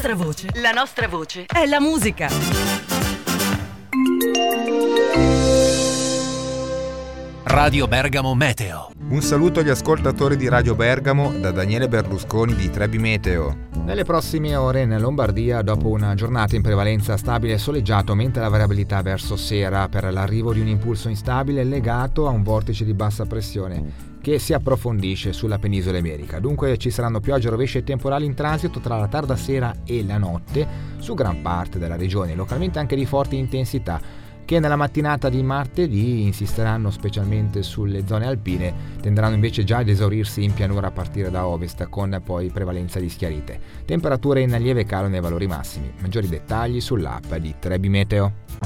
La nostra voce è la musica. Radio Bergamo Meteo. Un saluto agli ascoltatori di Radio Bergamo da Daniele Berlusconi di Trebi Meteo. Nelle prossime ore in Lombardia, dopo una giornata in prevalenza stabile e soleggiato, aumenta la variabilità verso sera per l'arrivo di un impulso instabile legato a un vortice di bassa pressione che si approfondisce sulla penisola iberica. Dunque ci saranno piogge, rovesci e temporali in transito tra la tarda sera e la notte su gran parte della regione, localmente anche di forte intensità, che nella mattinata di martedì insisteranno specialmente sulle zone alpine, tenderanno invece già ad esaurirsi in pianura a partire da ovest, con poi prevalenza di schiarite. Temperature in lieve calo nei valori massimi. Maggiori dettagli sull'app di Trebi Meteo.